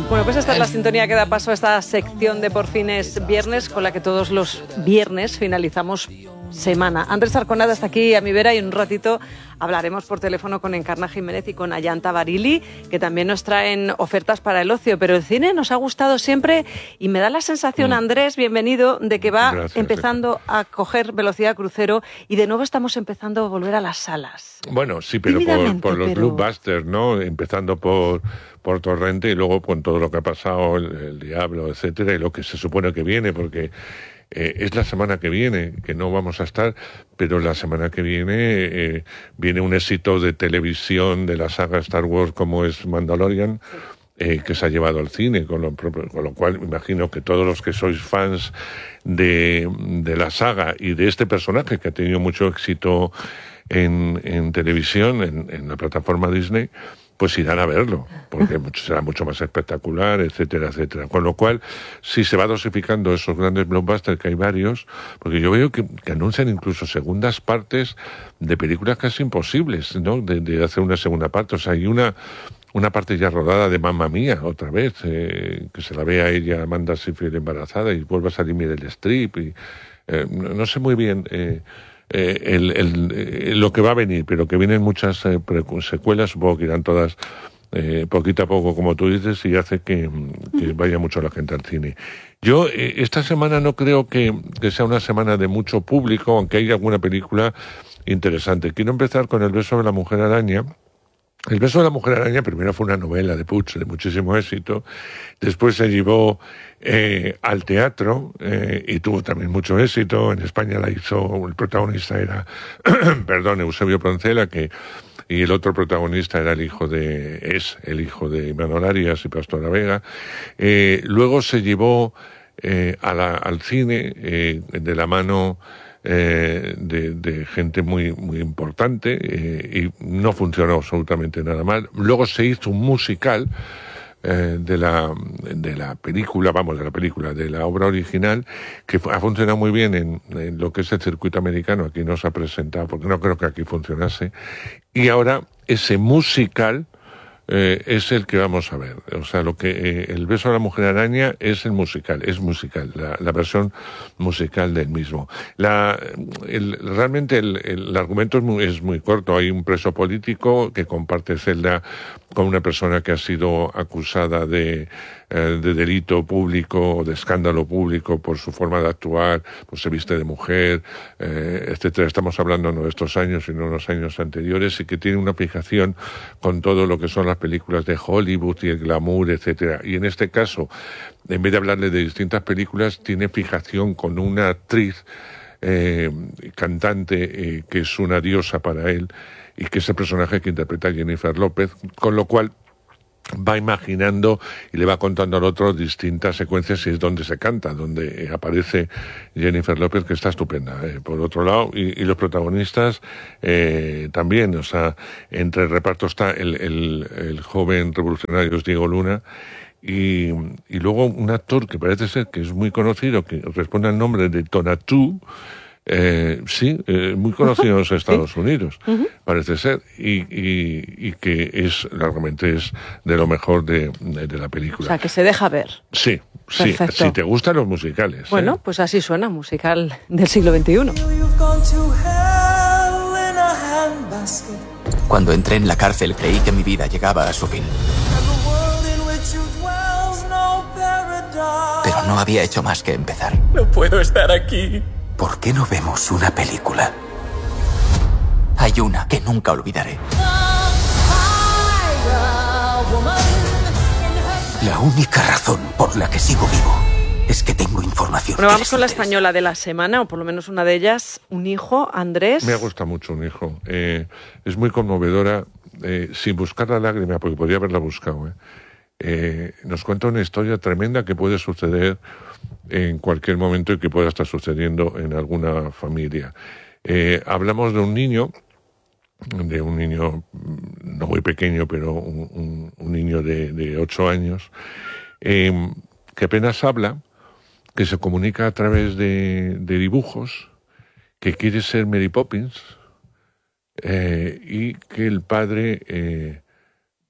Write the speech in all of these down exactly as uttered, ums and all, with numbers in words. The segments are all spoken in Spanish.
Bueno, pues esta es la sintonía que da paso a esta sección de Por fin es viernes, con la que todos los viernes finalizamos semana. Andrés Arconada está aquí a mi vera y en un ratito hablaremos por teléfono con Encarna Jiménez y con Ayanta Barili, que también nos traen ofertas para el ocio. Pero el cine nos ha gustado siempre y me da la sensación, Andrés, bienvenido, de que va Gracias, empezando sí. a coger velocidad crucero y de nuevo estamos empezando a volver a las salas. Bueno, sí, pero por, por los pero... blockbusters, ¿no? Empezando por, por Torrente y luego con todo lo que ha pasado, el, el Diablo, etcétera, y lo que se supone que viene, porque Eh, es la semana que viene, que no vamos a estar, pero la semana que viene eh, viene un éxito de televisión de la saga Star Wars como es Mandalorian, eh, que se ha llevado al cine, con lo, con lo cual me imagino que todos los que sois fans de, de la saga y de este personaje que ha tenido mucho éxito en, en televisión, en, en la plataforma Disney, pues irán a verlo, porque será mucho más espectacular, etcétera, etcétera. Con lo cual, si se va dosificando esos grandes blockbusters, que hay varios, porque yo veo que, que anuncian incluso segundas partes de películas casi imposibles, ¿no? De, de hacer una segunda parte. O sea, hay una, una parte ya rodada de Mamma Mía, otra vez, eh, que se la ve a ella, Amanda Seyfried, embarazada, y vuelve a salir Meryl Streep, y eh, no, no sé muy bien Eh, Eh, el, el, eh, lo que va a venir, pero que vienen muchas eh, secuelas, supongo que irán todas eh, poquito a poco, como tú dices, y hace que, que vaya mucho la gente al cine. Yo eh, esta semana no creo que, que sea una semana de mucho público, aunque hay alguna película interesante. Quiero empezar con El beso de la mujer araña. El beso de la mujer araña primero fue una novela de Puig de muchísimo éxito, después se llevó eh, al teatro eh, y tuvo también mucho éxito. En España la hizo, el protagonista era, perdón, Eusebio Poncela, que y el otro protagonista era el hijo de, es el hijo de Imanol Arias y Pastora Vega. Eh, luego se llevó eh, a la, al cine eh, de la mano Eh, de, de gente muy muy importante eh, y no funcionó absolutamente nada mal. Luego se hizo un musical eh, de la de la película, vamos, de la película, de la obra original, que ha funcionado muy bien en, en lo que es el circuito americano. Aquí no se ha presentado, porque no creo que aquí funcionase. Y ahora ese musical Eh, es el que vamos a ver. O sea, lo que eh, El beso de la mujer araña es el musical, es musical, la, la versión musical del mismo. La, el, realmente el, el argumento es muy, es muy corto. Hay un preso político que comparte celda con una persona que ha sido acusada de, eh, de delito público, de escándalo público por su forma de actuar, pues se viste de mujer, eh, etcétera. Estamos hablando no de estos años, sino de los años anteriores, y que tiene una fijación con todo lo que son las películas de Hollywood y el glamour, etcétera. Y en este caso, en vez de hablarle de distintas películas, tiene fijación con una actriz eh, cantante eh, que es una diosa para él, y que es el personaje que interpreta Jennifer López, con lo cual va imaginando y le va contando al otro distintas secuencias, y es donde se canta, donde aparece Jennifer López, que está estupenda, eh, por otro lado, y, y los protagonistas eh, también. O sea, entre el reparto está el, el, el joven revolucionario Diego Luna, y, y luego un actor que parece ser que es muy conocido, que responde al nombre de Tonatiuh. Eh, sí, eh, muy conocido en los Estados ¿Sí? Unidos, uh-huh. parece ser, y, y, y que es, realmente es de lo mejor de, de, de la película. O sea, que se deja ver. Sí, sí, Perfecto. Si te gustan los musicales. Bueno, ¿eh? pues así suena, musical del siglo veintiuno. Cuando entré en la cárcel creí que mi vida llegaba a su fin. Pero no había hecho más que empezar. No puedo estar aquí. ¿Por qué no vemos una película? Hay una que nunca olvidaré. La única razón por la que sigo vivo es que tengo información. Bueno, vamos con la española de la semana, o por lo menos una de ellas, Un hijo, Andrés. Me gusta mucho Un hijo. Eh, es muy conmovedora, eh, sin buscar la lágrima, porque podría haberla buscado. Eh. Eh, nos cuenta una historia tremenda que puede suceder en cualquier momento y que pueda estar sucediendo en alguna familia. Eh, hablamos de un niño, de un niño no muy pequeño, pero un, un, un niño de, de ocho años, eh, que apenas habla, que se comunica a través de, de dibujos, que quiere ser Mary Poppins, eh, y que el padre eh,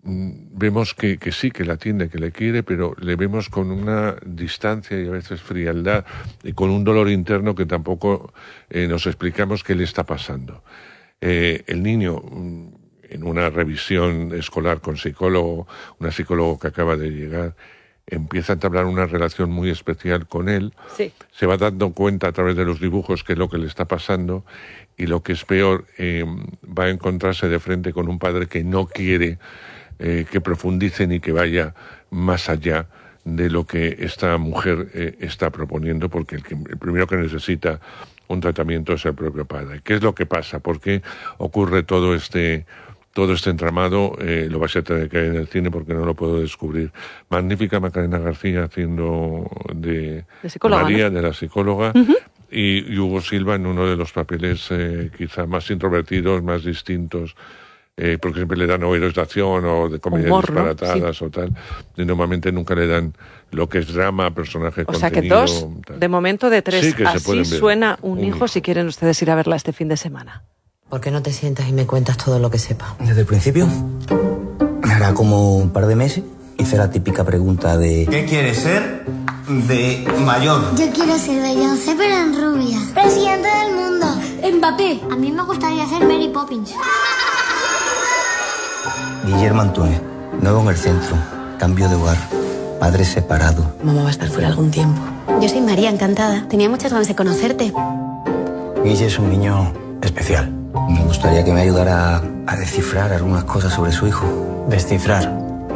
vemos que, que sí, que la atiende, que le quiere, pero le vemos con una distancia y a veces frialdad y con un dolor interno que tampoco eh, nos explicamos qué le está pasando. Eh, el niño, en una revisión escolar con psicólogo, una psicólogo que acaba de llegar, empieza a entablar una relación muy especial con él, sí. Se va dando cuenta a través de los dibujos qué es lo que le está pasando y lo que es peor, eh, va a encontrarse de frente con un padre que no quiere eh, que profundice ni que vaya más allá de lo que esta mujer eh, está proponiendo, porque el, que, el primero que necesita un tratamiento es el propio padre. ¿Qué es lo que pasa? ¿Por qué ocurre todo este... Todo este entramado? Eh, lo vais a tener que ver en el cine porque no lo puedo descubrir. Magnífica Macarena García haciendo de, de María, ¿no? de la psicóloga, uh-huh. y, y Hugo Silva en uno de los papeles eh, quizá más introvertidos, más distintos, eh, porque siempre le dan o héroes de acción o de comedias humor, disparatadas, ¿no? Sí. o tal, y normalmente nunca le dan lo que es drama, personaje, o contenido. O sea que dos, tal. De momento de tres. Sí, que así se suena un, un hijo, hijo, si quieren ustedes ir a verla este fin de semana. ¿Por qué no te sientas y me cuentas todo lo que sepa? Desde el principio, hará como un par de meses, hice la típica pregunta de... ¿Qué quieres ser de mayor? Yo quiero ser Beyoncé, pero en rubia. Presidente del mundo. Mbappé. A mí me gustaría ser Mary Poppins. Guillermo Antúnez, nuevo en el centro, cambio de hogar, padre separado. Mamá va a estar fuera algún tiempo. Yo soy María, encantada. Tenía muchas ganas de conocerte. Guille es un niño especial. Me gustaría que me ayudara a descifrar algunas cosas sobre su hijo. Descifrar.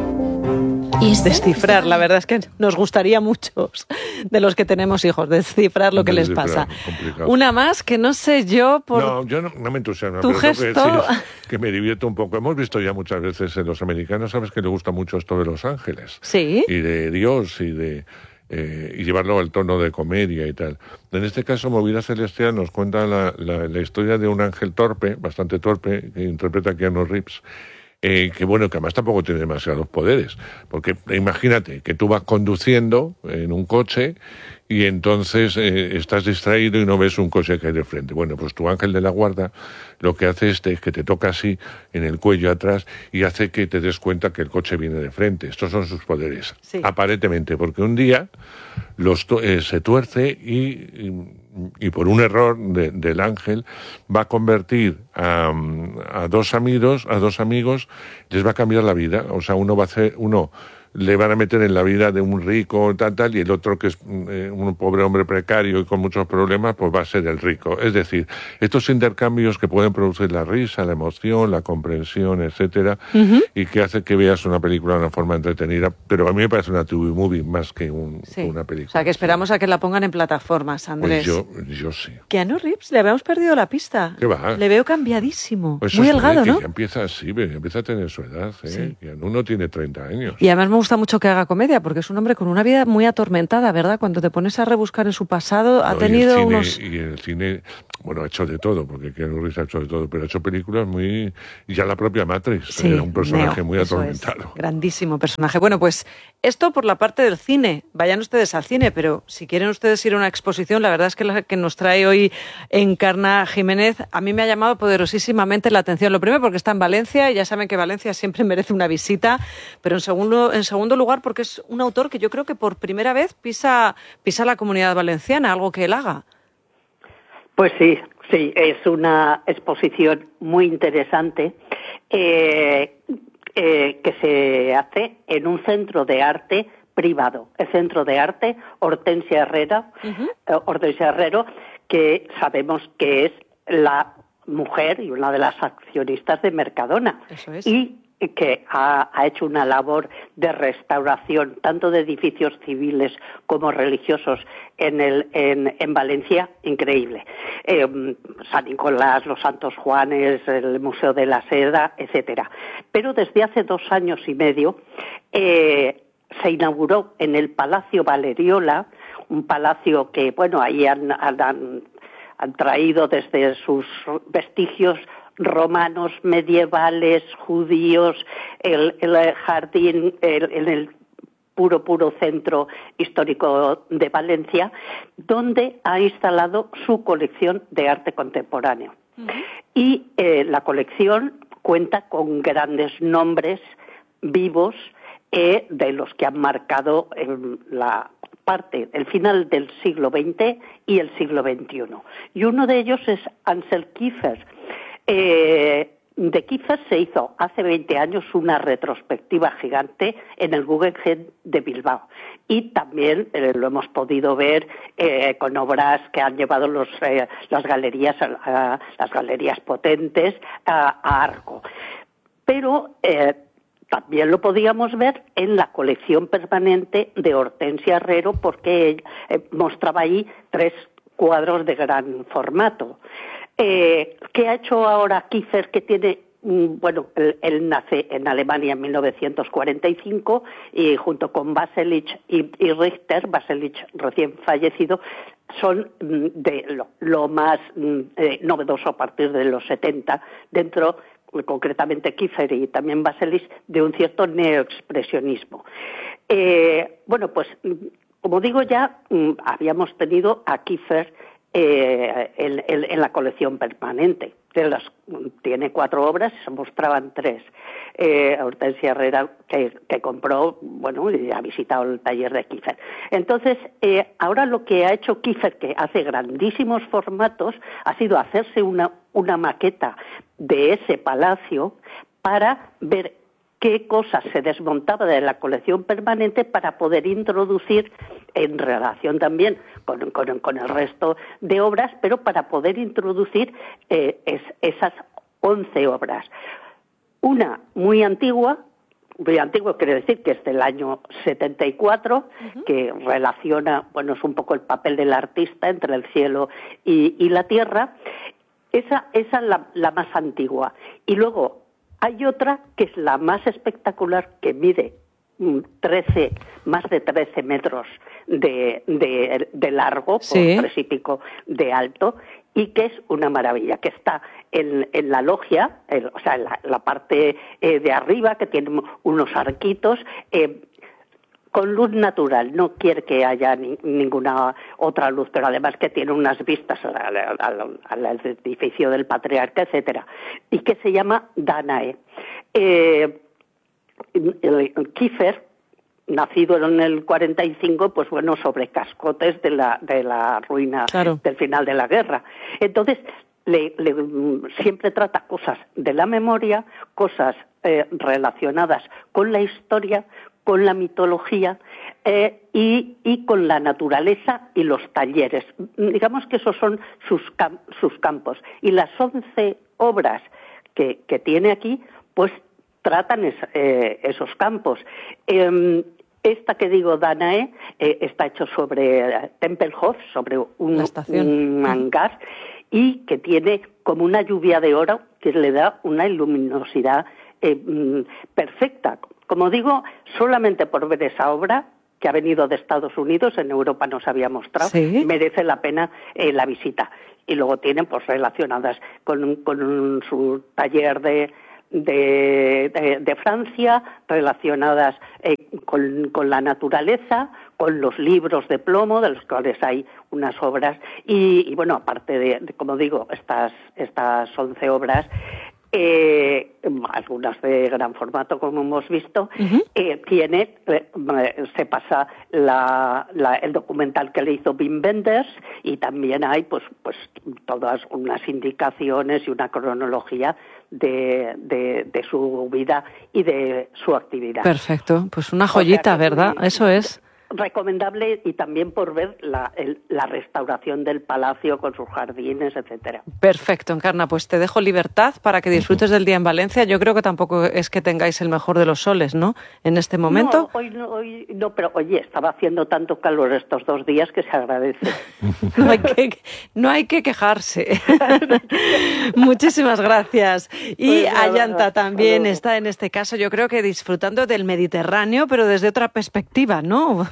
¿Y este? Descifrar, la verdad es que nos gustaría a muchos de los que tenemos hijos, descifrar lo que les pasa. Complicado. Una más que no sé yo por... No, yo no, no me entusiasma, tu pero gesto... tengo que decir que me divierto un poco. Hemos visto ya muchas veces en los americanos, sabes que les gusta mucho esto de los ángeles. Sí. Y de Dios y de... Eh, y llevarlo al tono de comedia y tal. En este caso, Movida Celestial nos cuenta la, la, la historia de un ángel torpe, bastante torpe, que interpreta a Keanu Reeves, eh, que bueno, que además tampoco tiene demasiados poderes, porque imagínate que tú vas conduciendo en un coche y entonces eh, estás distraído y no ves un coche que hay de frente. Bueno, pues tu ángel de la guarda lo que hace este es que te toca así en el cuello atrás y hace que te des cuenta que el coche viene de frente. Estos son sus poderes, sí. aparentemente, porque un día los eh, se tuerce y, y, y por un error de, del ángel va a convertir a, a dos amigos, a dos amigos, les va a cambiar la vida. O sea, uno va a hacer, uno le van a meter en la vida de un rico, tal, tal, y el otro, que es eh, un pobre hombre precario y con muchos problemas, pues va a ser el rico. Es decir, estos intercambios que pueden producir la risa, la emoción, la comprensión, etcétera, uh-huh. y que hace que veas una película de una forma entretenida, pero a mí me parece una T V movie más que un, sí. una película. O sea, que esperamos a que la pongan en plataformas, Andrés. Pues yo, yo sí. Keanu Reeves, le habíamos perdido la pista. ¿Qué va? Le veo cambiadísimo, pues muy es delgado, que ¿no? Ya empieza así, empieza a tener su edad, ¿eh? Sí. Keanu no tiene treinta años. Y además me gusta mucho que haga comedia, porque es un hombre con una vida muy atormentada, ¿verdad? Cuando te pones a rebuscar en su pasado, no, ha tenido y cine, unos... Y en el cine, bueno, ha hecho de todo, porque Keanu Reeves ha hecho de todo, pero ha hecho películas muy... Y ya la propia Matrix, sí, era un personaje Neo, muy atormentado. Es, grandísimo personaje. Bueno, pues esto por la parte del cine. Vayan ustedes al cine, pero si quieren ustedes ir a una exposición, la verdad es que la que nos trae hoy Encarna Jiménez, a mí me ha llamado poderosísimamente la atención. Lo primero porque está en Valencia, y ya saben que Valencia siempre merece una visita, pero en segundo, en segundo lugar porque es un autor que yo creo que por primera vez pisa, pisa la Comunidad Valenciana, algo que él haga. Pues sí, sí, es una exposición muy interesante eh, eh, que se hace en un centro de arte privado, el Centro de Arte Hortensia Herrera, uh-huh. eh, Hortensia Herrero, que sabemos que es la mujer y una de las accionistas de Mercadona. Eso es. Y que ha, ha hecho una labor de restauración tanto de edificios civiles como religiosos en el en, en Valencia, increíble. Eh, San Nicolás, los Santos Juanes, el Museo de la Seda, etcétera. Pero desde hace dos años y medio eh, se inauguró en el Palacio Valeriola, un palacio que, bueno, ahí han, han, han traído desde sus vestigios romanos, medievales, judíos, el, el jardín, el, el, el puro, puro centro histórico de Valencia, donde ha instalado su colección de arte contemporáneo. Uh-huh. Y eh, la colección cuenta con grandes nombres vivos eh, de los que han marcado eh, la parte, el final del siglo veinte y el siglo veintiuno. Y uno de ellos es Ansel Kiefer. Eh, de Kiefer se hizo hace veinte años una retrospectiva gigante en el Guggenheim de Bilbao. Y también eh, lo hemos podido ver eh, con obras que han llevado los, eh, las galerías, a, las galerías potentes a, a Arco. Pero eh, también lo podíamos ver en la colección permanente de Hortensia Herrero, porque ella eh, mostraba ahí tres cuadros de gran formato. Eh, ¿Qué ha hecho ahora Kiefer, que tiene, bueno, él, él nace en Alemania en mil novecientos cuarenta y cinco y junto con Baselich y, y Richter, Baselich recién fallecido, son de lo, lo más eh, novedoso a partir de los setenta, dentro, concretamente Kiefer y también Baselich, de un cierto neoexpresionismo. Eh, bueno, pues, como digo ya, habíamos tenido a Kiefer Eh, en, en, en la colección permanente. De las, tiene cuatro obras, se mostraban tres. Eh, Hortensia Herrera, que, que compró, bueno, y ha visitado el taller de Kiefer. Entonces, eh, ahora lo que ha hecho Kiefer, que hace grandísimos formatos, ha sido hacerse una, una maqueta de ese palacio para ver qué cosas se desmontaba de la colección permanente para poder introducir, en relación también con, con, con el resto de obras, pero para poder introducir eh, es, esas once obras. Una muy antigua, muy antigua quiere decir que es del año setenta y cuatro, uh-huh. que relaciona, bueno, es un poco el papel del artista entre el cielo y, y la tierra. Esa, esa es la, la más antigua. Y luego hay otra que es la más espectacular, que mide trece, más de trece metros de, de, de largo, sí. por tres y pico de alto, y que es una maravilla, que está en, en la logia, el, o sea, en la, la parte eh, de arriba, que tiene unos arquitos, eh, con luz natural, no quiere que haya ni, ninguna otra luz, pero además que tiene unas vistas al, al, al edificio del patriarca, etcétera, y que se llama Danae. Eh, el, el Kiefer, nacido en el cuarenta y cinco, pues bueno, sobre cascotes de la, de la ruina, claro, del final de la guerra. Entonces, le, le, siempre trata cosas de la memoria, cosas eh, relacionadas con la historia, con la mitología eh, y, y con la naturaleza y los talleres. Digamos que esos son sus, cam- sus campos. Y las once obras que, que tiene aquí, pues tratan es, eh, esos campos. Eh, esta que digo, Danae, eh, está hecho sobre Tempelhof, sobre un, un hangar, y que tiene como una lluvia de oro que le da una luminosidad eh, perfecta. Como digo, solamente por ver esa obra, que ha venido de Estados Unidos, en Europa no se había mostrado, ¿sí?, merece la pena eh, la visita. Y luego tienen pues relacionadas con, con su taller de, de, de, de Francia, relacionadas eh, con, con la naturaleza, con los libros de plomo, de los cuales hay unas obras. Y, y bueno, aparte de, de, como digo, estas, estas once obras, Eh, algunas de gran formato, como hemos visto, uh-huh. eh, tiene, eh, se pasa la, la, el documental que le hizo Wim Wenders, y también hay pues, pues todas unas indicaciones y una cronología de, de, de su vida y de su actividad. Perfecto, pues una joyita, o sea, ¿verdad? Muy, Eso es. Recomendable, y también por ver la, el, la restauración del palacio con sus jardines, etcétera. Perfecto, Encarna, pues te dejo libertad para que disfrutes del día en Valencia. Yo creo que tampoco es que tengáis el mejor de los soles, ¿no?, en este momento. No, hoy no, hoy no, pero oye, estaba haciendo tanto calor estos dos días que se agradece. No hay que, no hay que quejarse. Muchísimas gracias. Y pues, Ayanta también está en este caso, yo creo que disfrutando del Mediterráneo, pero desde otra perspectiva, ¿no?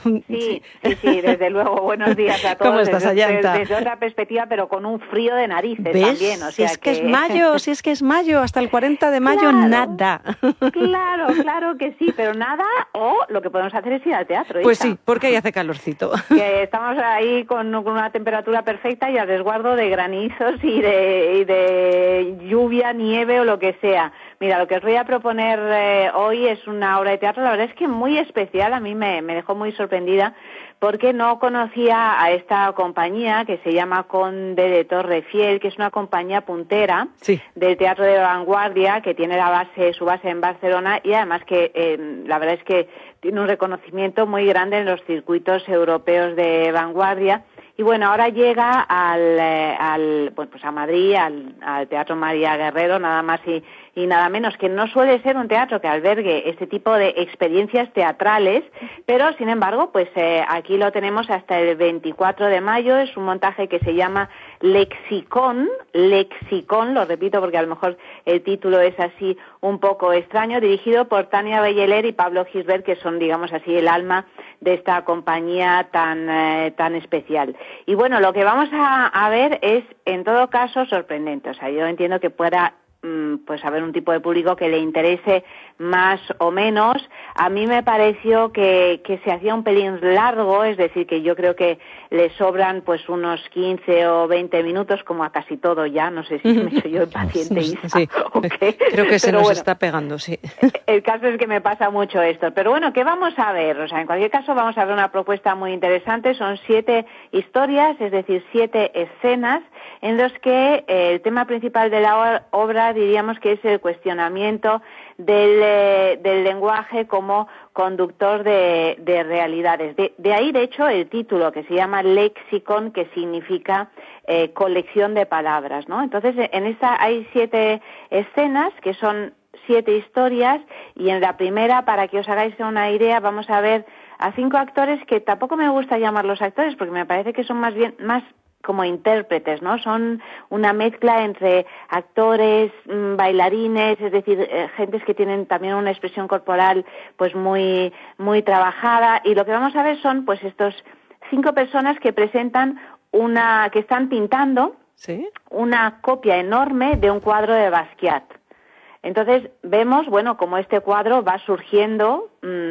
Sí, sí, sí, desde luego. Buenos días a todos. ¿Cómo estás, Ayanta? Desde, desde otra perspectiva, pero con un frío de narices ¿Ves? también. O sea si es que... que es mayo, si es que es mayo, hasta el cuarenta de mayo claro, nada. Claro, claro que sí, pero nada, o lo que podemos hacer es ir al teatro. Pues hija. sí, porque ahí hace calorcito. Que estamos ahí con, con una temperatura perfecta y al resguardo de granizos y de, y de lluvia, nieve o lo que sea. Mira, lo que os voy a proponer eh, hoy es una obra de teatro, la verdad es que muy especial, a mí me, me dejó muy sorprendida, porque no conocía a esta compañía que se llama Conde de Torrefiel, que es una compañía puntera sí. del teatro de vanguardia, que tiene la base, su base en Barcelona, y además que eh, la verdad es que tiene un reconocimiento muy grande en los circuitos europeos de vanguardia. Y bueno, ahora llega al, eh, al bueno, pues a Madrid, al, al Teatro María Guerrero, nada más y, y nada menos, que no suele ser un teatro que albergue este tipo de experiencias teatrales, pero sin embargo, pues eh, aquí lo tenemos hasta el veinticuatro de mayo, es un montaje que se llama Lexicón, Lexicón, lo repito porque a lo mejor el título es así un poco extraño, dirigido por Tania Belleler y Pablo Gisbert, que son, digamos así, el alma de esta compañía tan, eh, tan especial. Y bueno, lo que vamos a, a ver es, en todo caso, sorprendente. O sea, yo entiendo que pueda pues haber un tipo de público que le interese más o menos. A mí me pareció que, que se hacía un pelín largo, es decir, que yo creo que le sobran pues unos quince o veinte minutos, como a casi todo ya, no sé si me soy yo impaciente, Isa, sí. okay. Creo que se pero nos bueno, está pegando, sí. El caso es que me pasa mucho esto, pero bueno, ¿qué vamos a ver? O sea, en cualquier caso vamos a ver una propuesta muy interesante, son siete historias, es decir, siete escenas, en los que eh, el tema principal de la obra diríamos que es el cuestionamiento del, eh, del lenguaje como conductor de, de realidades. De, de ahí, de hecho, el título, que se llama Lexicón, que significa eh, colección de palabras, ¿no? Entonces, en esta hay siete escenas, que son siete historias, y en la primera, para que os hagáis una idea, vamos a ver a cinco actores que tampoco me gusta llamarlos actores, porque me parece que son más bien más como intérpretes, ¿no? Son una mezcla entre actores, bailarines, es decir, eh, gentes que tienen también una expresión corporal pues muy muy trabajada, y lo que vamos a ver son pues estos cinco personas que presentan una que están pintando ¿Sí? una copia enorme de un cuadro de Basquiat. Entonces vemos, bueno, cómo este cuadro va surgiendo,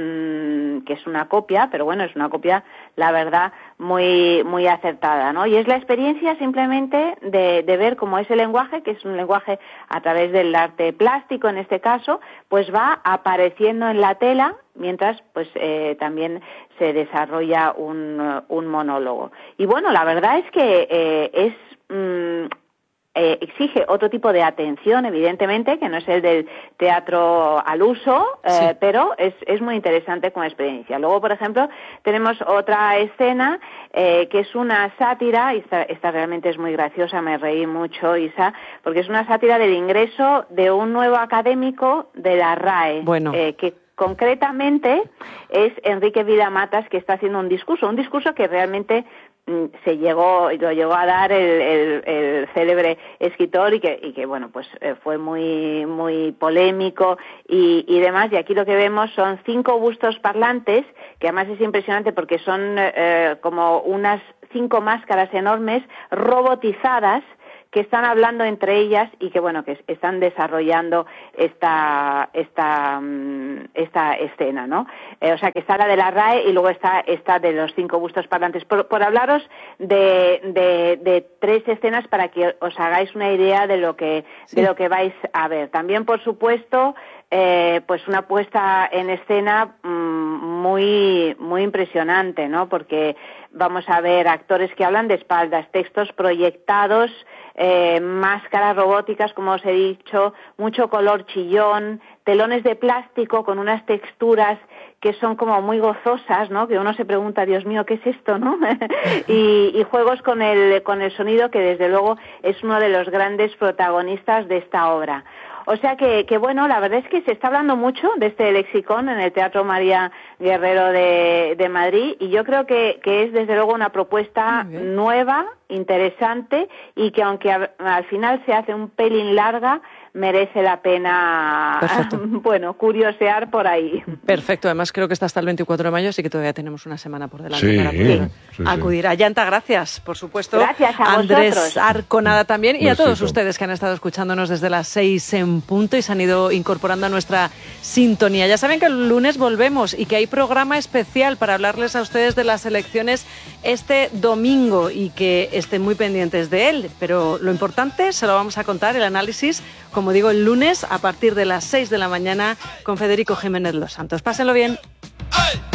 mmm, que es una copia, pero bueno, es una copia, la verdad, muy muy acertada, ¿no? Y es la experiencia simplemente de, de ver cómo ese lenguaje, que es un lenguaje a través del arte plástico en este caso, pues va apareciendo en la tela, mientras pues eh, también se desarrolla un, un monólogo. Y bueno, la verdad es que eh, es... Mmm, Eh, exige otro tipo de atención, evidentemente, que no es el del teatro al uso, eh, sí. pero es, es muy interesante como experiencia. Luego, por ejemplo, tenemos otra escena eh, que es una sátira, y esta, esta realmente es muy graciosa, me reí mucho, Isa, porque es una sátira del ingreso de un nuevo académico de la R A E, bueno. eh, que concretamente es Enrique Vidamatas, que está haciendo un discurso, un discurso que realmente se llegó lo llegó a dar el, el, el célebre escritor y que y que bueno pues eh, fue muy muy polémico y, y demás, y aquí lo que vemos son cinco bustos parlantes, que además es impresionante porque son eh, como unas cinco máscaras enormes robotizadas que están hablando entre ellas y que bueno que están desarrollando esta esta esta escena, ¿no? Eh, o sea que está la de la R A E y luego está esta de los cinco bustos parlantes. Por, por hablaros de, de de tres escenas para que os hagáis una idea de lo que sí. de lo que vais a ver. También, por supuesto, eh, pues una puesta en escena mmm, muy muy impresionante, ¿no? Porque vamos a ver actores que hablan de espaldas, textos proyectados, eh, máscaras robóticas, como os he dicho, mucho color chillón, telones de plástico con unas texturas que son como muy gozosas, ¿no? Que uno se pregunta, Dios mío, ¿qué es esto, no? y, y juegos con el con el sonido, que desde luego es uno de los grandes protagonistas de esta obra. O sea que, que bueno, la verdad es que se está hablando mucho de este lexicón en el Teatro María Guerrero de, de Madrid, y yo creo que, que es desde luego una propuesta nueva, interesante, y que aunque a, al final se hace un pelín larga, merece la pena, bueno, curiosear por ahí. Perfecto, además creo que está hasta el veinticuatro de mayo, así que todavía tenemos una semana por delante sí, para poder sí, acudir. Sí. A Yanta, gracias, por supuesto. Gracias a Andrés vosotros. Arconada también, y a Besito. todos ustedes que han estado escuchándonos desde las seis en punto y se han ido incorporando a nuestra sintonía. Ya saben que el lunes volvemos y que hay programa especial para hablarles a ustedes de las elecciones este domingo y que estén muy pendientes de él. Pero lo importante se lo vamos a contar, el análisis, como digo, el lunes a partir de las seis de la mañana con Federico Jiménez Los Santos. Pásenlo bien.